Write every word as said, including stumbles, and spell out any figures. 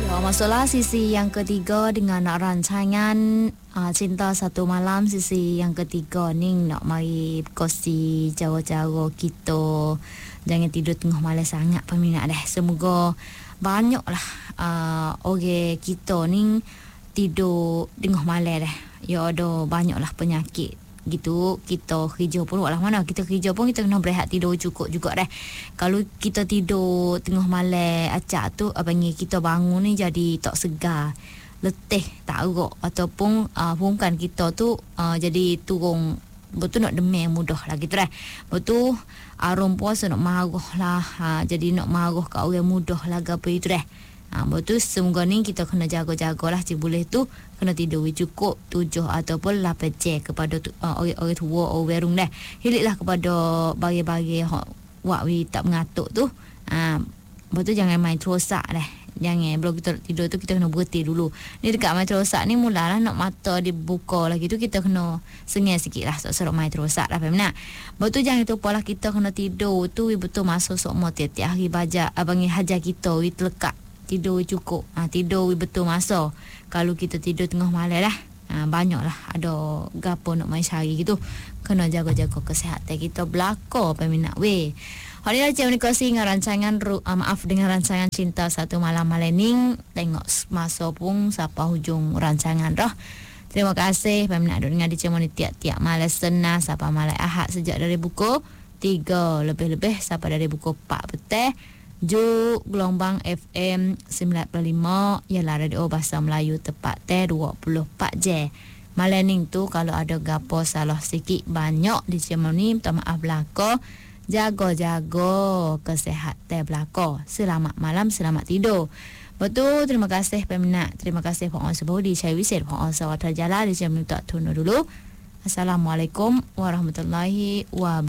Masuklah sisi yang ketiga dengan nak rancangan uh, Cinta Satu Malam. Sisi yang ketiga ni nak mari kongsi cara-cara kita jangan tidur tengah malam sangat peminat dah. Semoga banyaklah uh, orang kita ni tidur tengah malam dah. Ya ada banyaklah penyakit gitu. Kita kerja pun walau mana kita kerja pun kita kena berehat tidur cukup juga dah. Kalau kita tidur tengah malam acak tu apa ni kita bangun ni jadi tak segar, letih, tak erok ataupun uh, bukan kita tu uh, jadi turun betul nak demam mudah lah gitu dah. Betul arum puasa nak marah lah, ha, jadi nak marah kat orang mudah lah apa itu dah. Ha, betul semoga ni kita kena jaga-jagalah si boleh tu kena tidur cukup tujuh ataupun lapan jam kepada tu, uh, orang-orang tua orang berung dah. Hiliklah kepada bagi-bagi wak wi tak mengatuk tu. Ha, betul jangan main terosak dah. Jangan belum kita tidur tu kita kena berhenti dulu. Ni dekat main terosak ni mulalah nak mata dibuka lagi tu kita kena sengih sikit lah sok-sok main terosak lah peminat. Betul jangan lupa lah kita kena tidur tu betul masuk sok mau tiap-tiap hari baca abangi hajar kita wi terlekat tidur cukup. Ha, tidur betul masa. Kalau kita tidur tengah malam lah, ha, banyaklah ada gapo nak main sehari gitu. Kena jaga-jaga kesihatan kita belaka peminat we. Hari ni saya menikasi dengan rancangan uh, maaf dengan rancangan Cinta Satu Malam Malening. Tengok masa pun siapa hujung rancangan dah. Terima kasih peminat duk dengar di Cemoni tiap-tiap malam Senin sampai malam Ahad sejak dari pukul tiga lebih-lebih sampai dari pukul empat petang. Juk gelombang F M sembilan puluh lima ialah radio bahasa Melayu tepat teh dua puluh empat jam. Malening tu kalau ada gapo salah sikit banyak di Cemoni minta maaf belaka. Jaga-jaga kesihatan belaka. Selamat malam, selamat tidur. Betul, terima kasih peminat. Terima kasih Pak Onsa Budi, saya Wisid Pak Onsa Watar Jalan di Cemoni tak tunu dulu. Assalamualaikum warahmatullahi wabarakatuh.